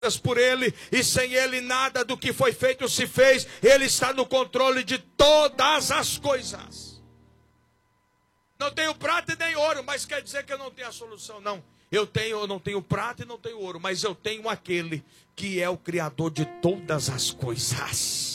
por Ele, e sem Ele nada do que foi feito se fez. Ele está no controle de todas as coisas. Não tenho prata e nem ouro, mas quer dizer que eu não tenho a solução, não. Eu não tenho prata e não tenho ouro, mas eu tenho aquele que é o Criador de todas as coisas.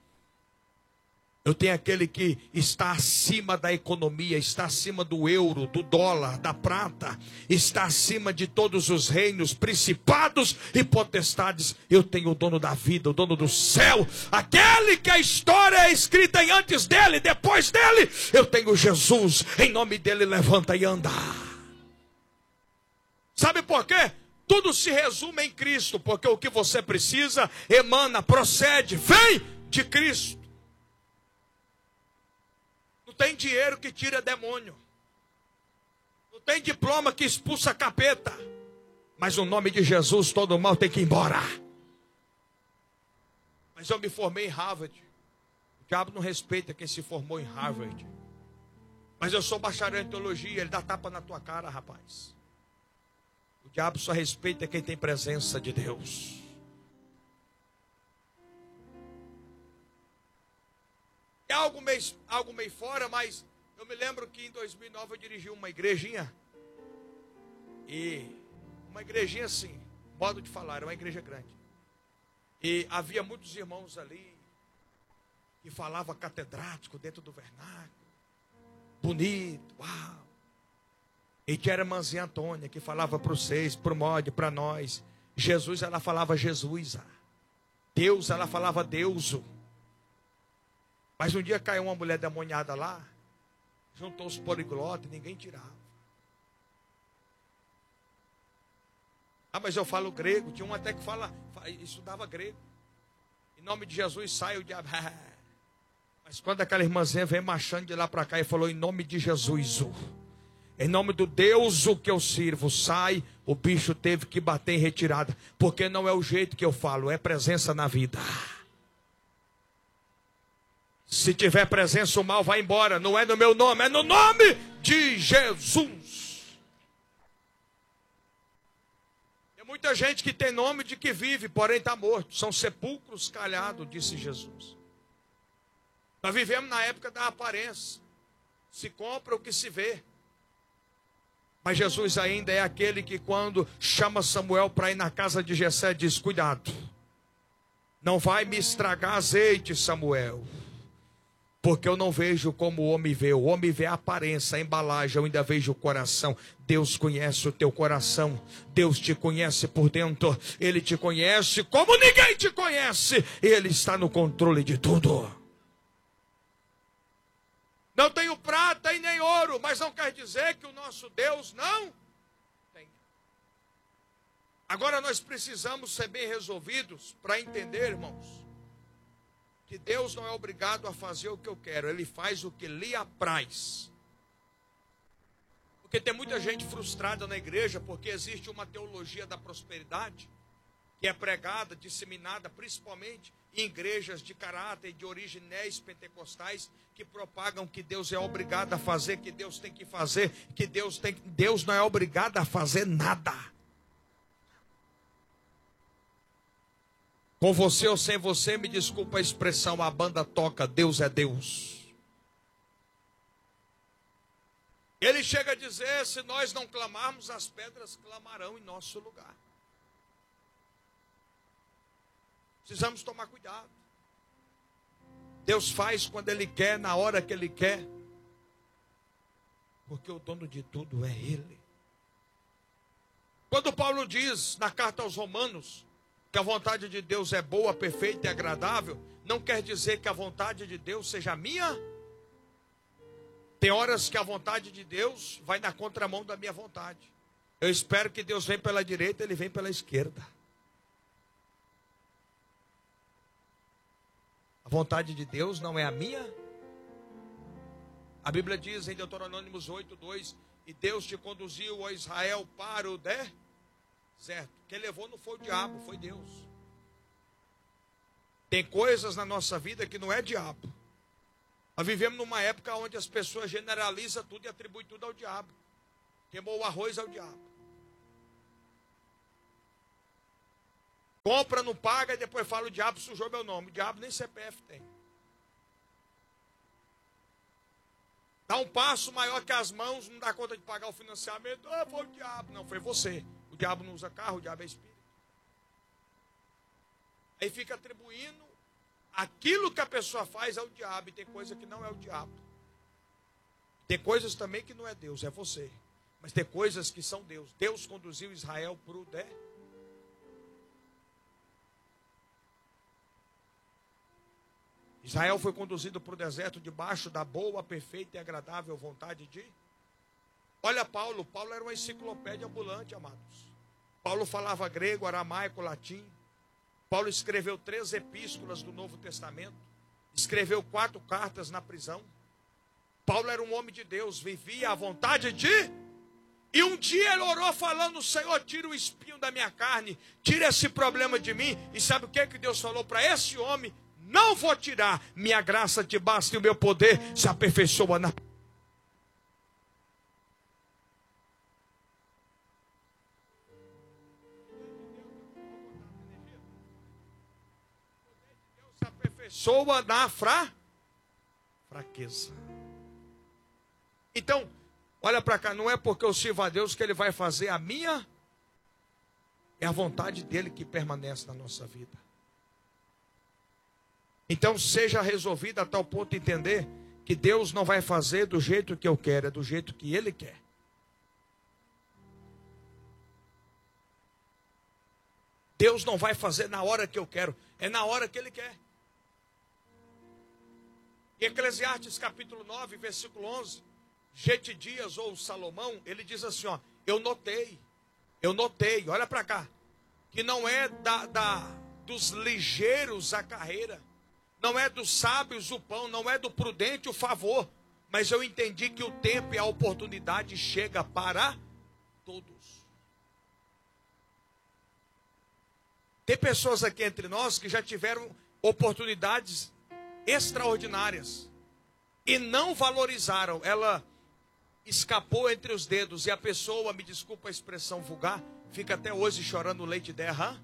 Eu tenho aquele que está acima da economia, está acima do euro, do dólar, da prata, está acima de todos os reinos, principados e potestades. Eu tenho o dono da vida, o dono do céu, aquele que a história é escrita em antes dele, depois dele. Eu tenho Jesus, em nome dele levanta e anda. Sabe por quê? Tudo se resume em Cristo, porque o que você precisa emana, procede, vem de Cristo. Não tem dinheiro que tira demônio. Não tem diploma que expulsa capeta. Mas no nome de Jesus todo mal tem que ir embora. Mas eu me formei em Harvard. O diabo não respeita quem se formou em Harvard. Mas eu sou bacharel em teologia. Ele dá tapa na tua cara, rapaz. O diabo só respeita quem tem presença de Deus. É algo meio fora, mas eu me lembro que em 2009 eu dirigi uma igrejinha. E uma igrejinha assim, modo de falar, era uma igreja grande. E havia muitos irmãos ali que falavam catedrático dentro do vernáculo. Bonito, uau. E tinha a irmãzinha Antônia que falava para vocês, para o mod, para nós. Jesus, ela falava Jesus. Deus, ela falava Deus. Mas um dia caiu uma mulher demoniada lá, juntou os poliglotas e ninguém tirava. Ah, mas eu falo grego. Tinha um até que estudava grego. Em nome de Jesus sai o diabo. Mas quando aquela irmãzinha veio marchando de lá para cá e falou em nome de Jesus, em nome do Deus o que eu sirvo, sai, o bicho teve que bater em retirada. Porque não é o jeito que eu falo, é presença na vida. Se tiver presença, o mal vai embora. Não é no meu nome, é no nome de Jesus. Tem muita gente que tem nome de que vive, porém está morto. São sepulcros calhados, disse Jesus. Nós vivemos na época da aparência. Se compra o que se vê. Mas Jesus ainda é aquele que quando chama Samuel para ir na casa de Jessé, diz, cuidado. Não vai me estragar azeite, Samuel. Porque eu não vejo como o homem vê. O homem vê a aparência, a embalagem, eu ainda vejo o coração. Deus conhece o teu coração. Deus te conhece por dentro. Ele te conhece como ninguém te conhece. Ele está no controle de tudo. Não tenho prata e nem ouro, mas não quer dizer que o nosso Deus não tem. Agora nós precisamos ser bem resolvidos para entender, irmãos, que Deus não é obrigado a fazer o que eu quero. Ele faz o que lhe apraz. Porque tem muita gente frustrada na igreja porque existe uma teologia da prosperidade que é pregada, disseminada, principalmente em igrejas de caráter, de origem neopentecostais, que propagam que Deus é obrigado a fazer, que Deus tem que fazer, que Deus não é obrigado a fazer nada. Com você ou sem você, me desculpa a expressão, a banda toca, Deus é Deus. Ele chega a dizer, se nós não clamarmos, as pedras clamarão em nosso lugar. Precisamos tomar cuidado. Deus faz quando Ele quer, na hora que Ele quer. Porque o dono de tudo é Ele. Quando Paulo diz na carta aos Romanos que a vontade de Deus é boa, perfeita e agradável, não quer dizer que a vontade de Deus seja minha. Tem horas que a vontade de Deus vai na contramão da minha vontade. Eu espero que Deus venha pela direita, Ele vem pela esquerda. A vontade de Deus não é a minha. A Bíblia diz em Deuteronômio 8:2, e Deus te conduziu, ó Israel, para o deserto. Quem levou não foi o diabo, foi Deus. Tem coisas na nossa vida que não é diabo. Nós vivemos numa época onde as pessoas generalizam tudo e atribuem tudo ao diabo. Queimou o arroz ao diabo. Compra, não paga e depois fala: o diabo sujou meu nome. O diabo nem CPF tem. Dá um passo maior que as mãos, não dá conta de pagar o financiamento. Ah, foi o diabo. Não, foi você. O diabo não usa carro, o diabo é espírito. Aí fica atribuindo aquilo que a pessoa faz ao diabo. E tem coisa que não é o diabo. Tem coisas também que não é Deus, é você. Mas tem coisas que são Deus. Deus conduziu Israel para o deserto. Israel foi conduzido para o deserto debaixo da boa, perfeita e agradável vontade de... Olha Paulo. Paulo era uma enciclopédia ambulante, amados. Paulo falava grego, aramaico, latim. Paulo escreveu 3 epístolas do Novo Testamento. Escreveu 4 cartas na prisão. Paulo era um homem de Deus, vivia à vontade de... E um dia ele orou falando: Senhor, tira o espinho da minha carne, tira esse problema de mim. E sabe o que Deus falou para esse homem? Não vou tirar, minha graça te basta e o meu poder se aperfeiçoa na... Se aperfeiçoa na fraqueza. Então, olha para cá, não é porque eu sirvo a Deus que Ele vai fazer a minha, é a vontade dEle que permanece na nossa vida. Então seja resolvido a tal ponto de entender que Deus não vai fazer do jeito que eu quero, é do jeito que Ele quer. Deus não vai fazer na hora que eu quero, é na hora que Ele quer. Em Eclesiastes capítulo 9, versículo 11, Getidias ou Salomão, ele diz assim, ó: eu notei, olha para cá, que não é dos ligeiros a carreira, não é dos sábios o pão, não é do prudente o favor, mas eu entendi que o tempo e a oportunidade chega para todos. Tem pessoas aqui entre nós que já tiveram oportunidades extraordinárias e não valorizaram. Ela escapou entre os dedos e a pessoa, me desculpa a expressão vulgar, fica até hoje chorando leite derra.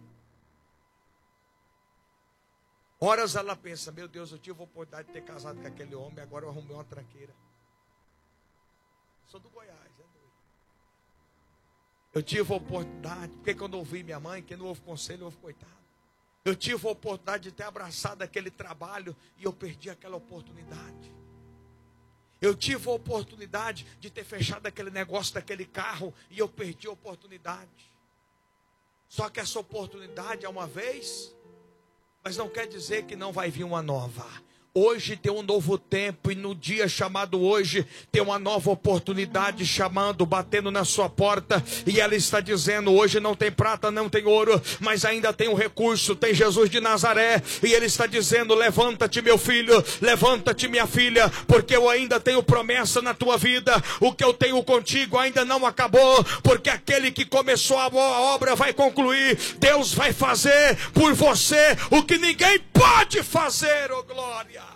Horas ela pensa: meu Deus, eu tive a oportunidade de ter casado com aquele homem, agora eu arrumei uma tranqueira. Sou do Goiás, é doido. Eu tive a oportunidade, porque quando eu ouvi minha mãe, quem não ouve conselho, ouve coitado. Eu tive a oportunidade de ter abraçado aquele trabalho e eu perdi aquela oportunidade. Eu tive a oportunidade de ter fechado aquele negócio daquele carro e eu perdi a oportunidade. Só que essa oportunidade é uma vez, mas não quer dizer que não vai vir uma nova. Hoje tem um novo tempo e no dia chamado hoje tem uma nova oportunidade chamando, batendo na sua porta, e ela está dizendo: hoje não tem prata, não tem ouro, mas ainda tem um recurso, tem Jesus de Nazaré, e ele está dizendo: levanta-te meu filho, levanta-te minha filha, porque eu ainda tenho promessa na tua vida, o que eu tenho contigo ainda não acabou, porque aquele que começou a boa obra vai concluir. Deus vai fazer por você o que ninguém pode fazer, oh glória.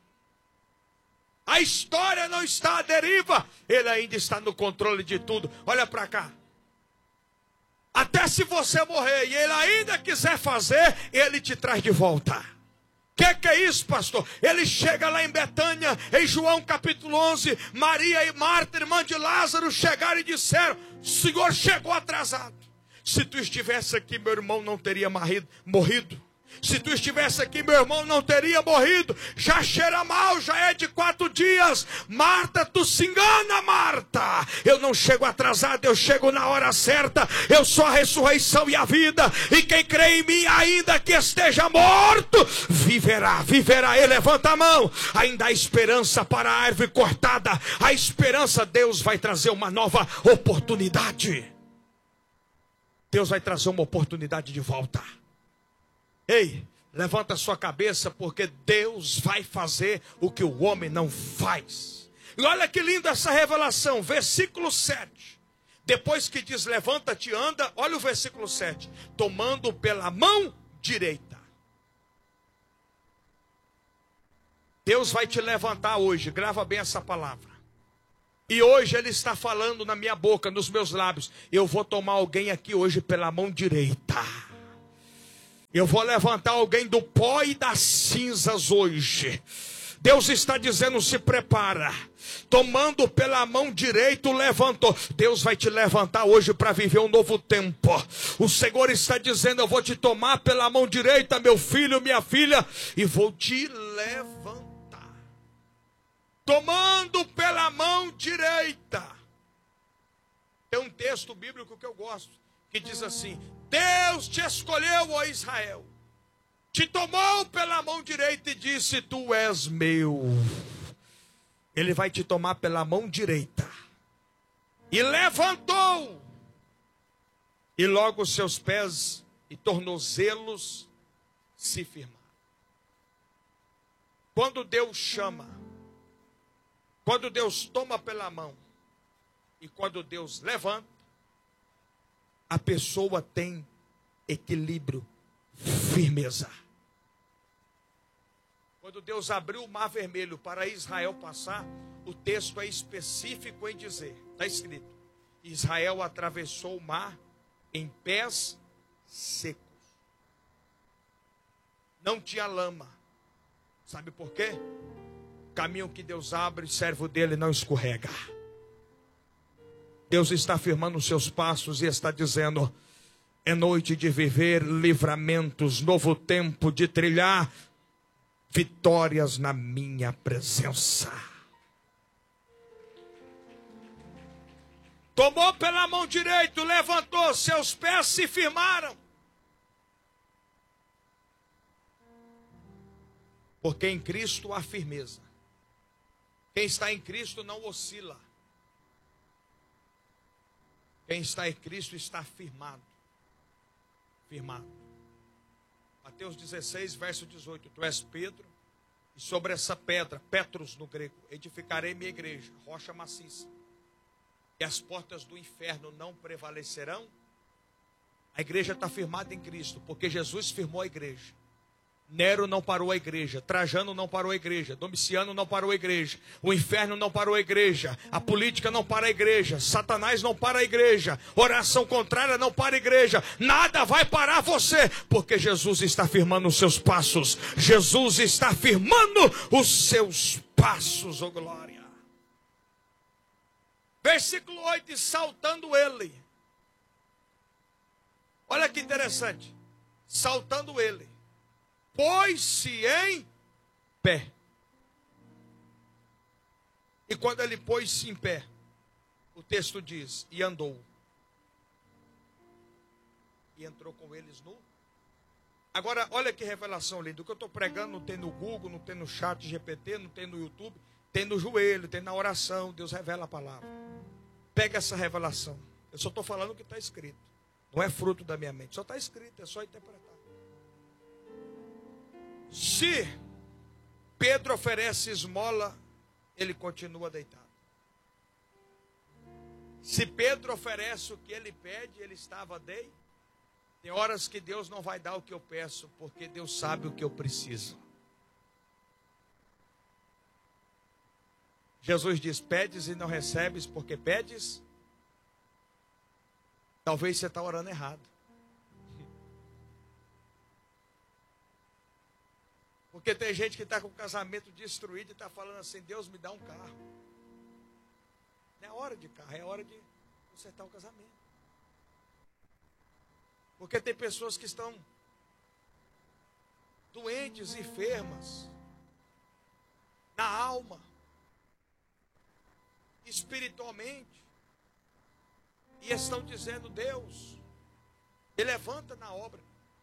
A história não está à deriva, Ele ainda está no controle de tudo. Olha para cá. Até se você morrer e Ele ainda quiser fazer, Ele te traz de volta. Que é isso, pastor? Ele chega lá em Betânia, em João capítulo 11, Maria e Marta, irmã de Lázaro, chegaram e disseram: o Senhor chegou atrasado. Se tu estivesse aqui, meu irmão não teria morrido. Se tu estivesse aqui, meu irmão não teria morrido. Já cheira mal, já é de 4 dias. Marta, tu se engana, Marta. Eu não chego atrasado, eu chego na hora certa. Eu sou a ressurreição e a vida. E quem crê em mim, ainda que esteja morto, viverá, viverá. E levanta a mão. Ainda há esperança para a árvore cortada. A esperança, Deus vai trazer uma nova oportunidade. Deus vai trazer uma oportunidade de volta. Ei, levanta a sua cabeça, porque Deus vai fazer o que o homem não faz. E olha que linda essa revelação, versículo 7. Depois que diz levanta-te, anda, olha o versículo 7. Tomando pela mão direita. Deus vai te levantar hoje, grava bem essa palavra. E hoje Ele está falando na minha boca, nos meus lábios. Eu vou tomar alguém aqui hoje pela mão direita. Eu vou levantar alguém do pó e das cinzas hoje. Deus está dizendo, se prepara. Tomando pela mão direita, levantou. Deus vai te levantar hoje para viver um novo tempo. O Senhor está dizendo, eu vou te tomar pela mão direita, meu filho, minha filha, e vou te levantar. Tomando pela mão direita. Tem um texto bíblico que eu gosto, que diz assim: Deus te escolheu, ó Israel, te tomou pela mão direita e disse, tu és meu. Ele vai te tomar pela mão direita. E levantou. E logo os seus pés e tornozelos se firmaram. Quando Deus chama, quando Deus toma pela mão, e quando Deus levanta, a pessoa tem equilíbrio, firmeza. Quando Deus abriu o mar vermelho para Israel passar, o texto é específico em dizer, está escrito, Israel atravessou o mar em pés secos. Não tinha lama. Sabe por quê? Caminho que Deus abre, servo dele não escorrega. Deus está afirmando os seus passos e está dizendo, é noite de viver livramentos, novo tempo de trilhar vitórias na minha presença. Tomou pela mão direita, levantou, seus pés se firmaram. Porque em Cristo há firmeza. Quem está em Cristo não oscila. Quem está em Cristo está firmado. Firmado. Mateus 16, verso 18. Tu és Pedro, e sobre essa pedra, Petros no grego, edificarei minha igreja, rocha maciça. E as portas do inferno não prevalecerão. A igreja está firmada em Cristo, porque Jesus firmou a igreja. Nero não parou a igreja, Trajano não parou a igreja, Domiciano não parou a igreja, o inferno não parou a igreja, a política não para a igreja, Satanás não para a igreja, oração contrária não para a igreja, nada vai parar você, porque Jesus está firmando os seus passos, Jesus está firmando os seus passos, oh glória. Versículo 8, e saltando ele, olha que interessante, saltando ele, pôs-se em pé. E quando ele pôs-se em pé, o texto diz, e andou. E entrou com eles no... Agora, olha que revelação linda. O que eu estou pregando não tem no Google, não tem no chat GPT, não tem no YouTube. Tem no joelho, tem na oração. Deus revela a palavra. Pega essa revelação. Eu só estou falando o que está escrito. Não é fruto da minha mente. Só está escrito, é só interpretar. Se Pedro oferece esmola, ele continua deitado. Se Pedro oferece o que ele pede, ele estava deitado. Tem horas que Deus não vai dar o que eu peço, porque Deus sabe o que eu preciso. Jesus diz, pedes e não recebes, porque pedes. Talvez você está orando errado. Porque tem gente que está com o casamento destruído e está falando assim, Deus me dá um carro. Não é hora de carro, é hora de consertar o casamento. Porque tem pessoas que estão doentes, enfermas, na alma, espiritualmente, e estão dizendo, Deus, me levanta na obra.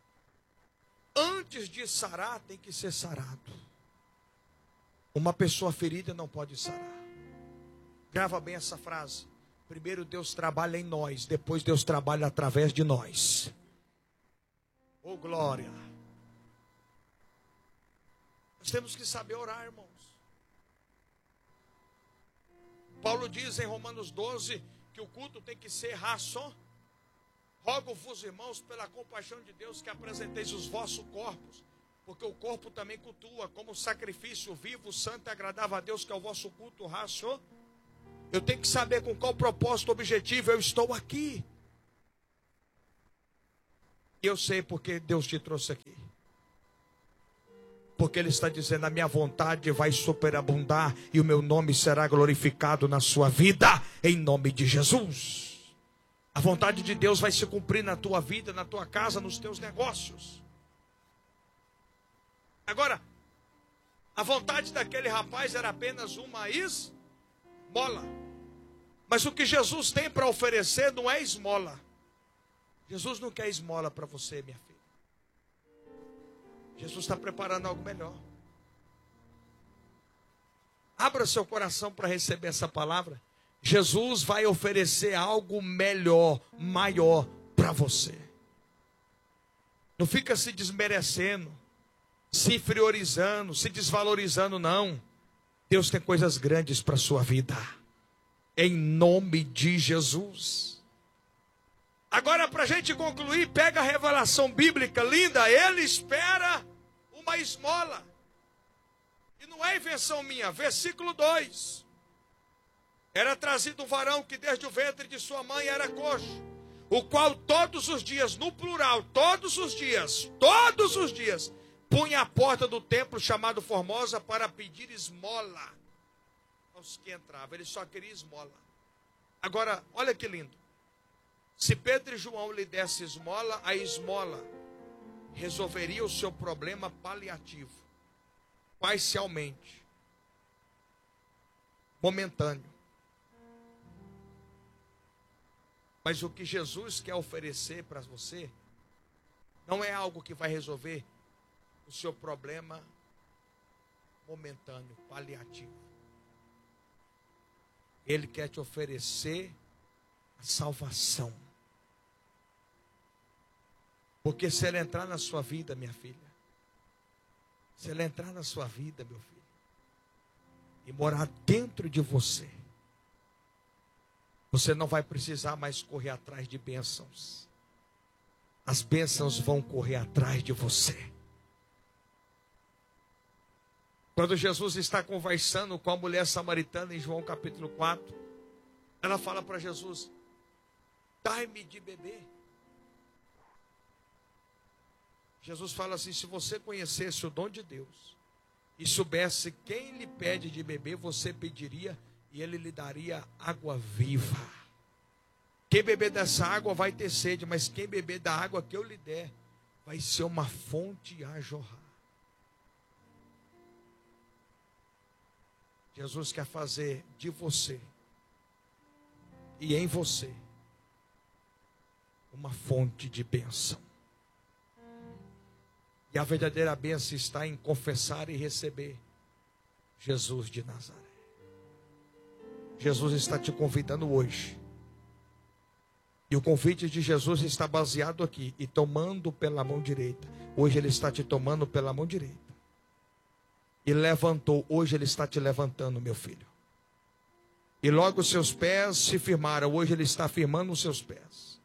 Antes de sarar, tem que ser sarado. Uma pessoa ferida não pode sarar. Grava bem essa frase. Primeiro Deus trabalha em nós, depois Deus trabalha através de nós. Oh glória. Nós temos que saber orar, irmãos. Paulo diz em Romanos 12 que o culto tem que ser racional. Rogo-vos, irmãos, pela compaixão de Deus, que apresenteis os vossos corpos, porque o corpo também cultua, como sacrifício vivo, santo e agradável a Deus, que é o vosso culto racional. Eu tenho que saber com qual propósito, objetivo eu estou aqui. E eu sei porque Deus te trouxe aqui. Porque Ele está dizendo, a minha vontade vai superabundar e o meu nome será glorificado na sua vida, em nome de Jesus. A vontade de Deus vai se cumprir na tua vida, na tua casa, nos teus negócios. Agora, a vontade daquele rapaz era apenas uma esmola. Mas o que Jesus tem para oferecer não é esmola. Jesus não quer esmola para você, minha filha. Jesus está preparando algo melhor. Abra seu coração para receber essa palavra. Jesus vai oferecer algo melhor, maior para você. Não fica se desmerecendo, se inferiorizando, se desvalorizando, não. Deus tem coisas grandes para a sua vida. Em nome de Jesus. Agora, para a gente concluir, pega a revelação bíblica linda. Ele espera uma esmola. E não é invenção minha. Versículo 2. Era trazido um varão que desde o ventre de sua mãe era coxo, o qual todos os dias, no plural, todos os dias, punha a porta do templo chamado Formosa para pedir esmola aos que entravam. Ele só queria esmola. Agora, olha que lindo. Se Pedro e João lhe dessem esmola, a esmola resolveria o seu problema paliativo, parcialmente, momentâneo. Mas o que Jesus quer oferecer para você não é algo que vai resolver o seu problema momentâneo, paliativo. Ele quer te oferecer a salvação. Porque se Ele entrar na sua vida, minha filha, se Ele entrar na sua vida, meu filho, e morar dentro de você, você não vai precisar mais correr atrás de bênçãos. As bênçãos vão correr atrás de você. Quando Jesus está conversando com a mulher samaritana em João capítulo 4, ela fala para Jesus, dai-me de beber. Jesus fala assim, se você conhecesse o dom de Deus e soubesse quem lhe pede de beber, você pediria e Ele lhe daria água viva. Quem beber dessa água vai ter sede, mas quem beber da água que eu lhe der, vai ser uma fonte a jorrar. Jesus quer fazer de você e em você uma fonte de bênção. E a verdadeira bênção está em confessar e receber Jesus de Nazaré. Jesus está te convidando hoje. E o convite de Jesus está baseado aqui. E tomando pela mão direita. Hoje Ele está te tomando pela mão direita. E levantou. Hoje Ele está te levantando, meu filho. E logo os seus pés se firmaram. Hoje Ele está firmando os seus pés.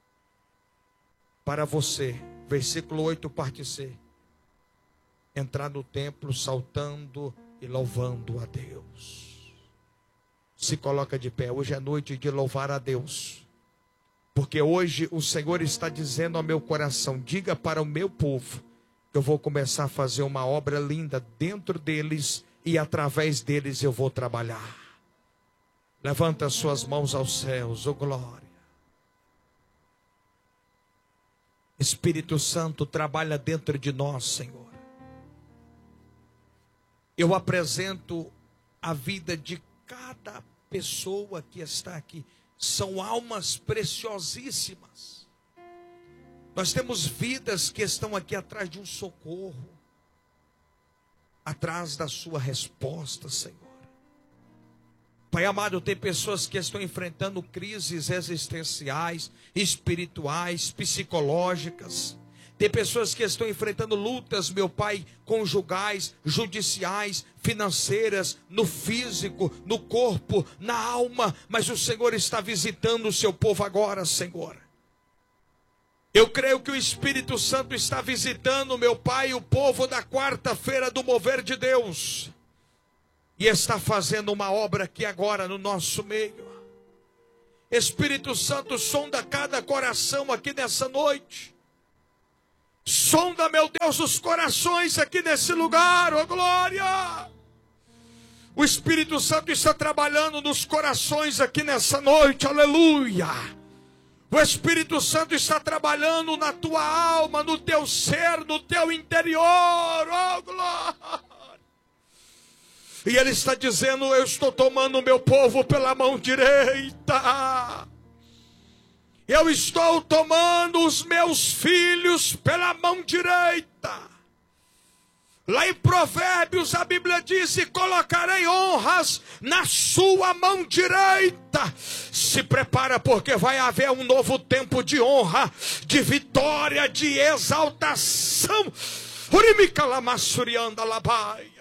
Para você, versículo 8, parte C. Entrar no templo saltando e louvando a Deus. Se coloca de pé. Hoje é noite de louvar a Deus. Porque hoje o Senhor está dizendo ao meu coração, diga para o meu povo, que eu vou começar a fazer uma obra linda dentro deles e através deles eu vou trabalhar. Levanta as suas mãos aos céus, oh glória. Espírito Santo, trabalha dentro de nós, Senhor. Eu apresento a vida de cada pessoa que está aqui. São almas preciosíssimas. Nós temos vidas que estão aqui atrás de um socorro, atrás da sua resposta, Senhor. Pai amado, tem pessoas que estão enfrentando crises existenciais, espirituais, psicológicas. Tem pessoas que estão enfrentando lutas, meu Pai, conjugais, judiciais, financeiras, no físico, no corpo, na alma. Mas o Senhor está visitando o seu povo agora, Senhor. Eu creio que o Espírito Santo está visitando, meu Pai, o povo da quarta-feira do mover de Deus. E está fazendo uma obra aqui agora no nosso meio. Espírito Santo, sonda cada coração aqui nessa noite. Sonda, meu Deus, os corações aqui nesse lugar, ó glória. O Espírito Santo está trabalhando nos corações aqui nessa noite, aleluia. O Espírito Santo está trabalhando na tua alma, no teu ser, no teu interior, ó glória. E Ele está dizendo, eu estou tomando o meu povo pela mão direita. Eu estou tomando os meus filhos pela mão direita. Lá em Provérbios a Bíblia diz, e colocarei honras na sua mão direita. Se prepara, porque vai haver um novo tempo de honra, de vitória, de exaltação. Urimicalamassurianda labai.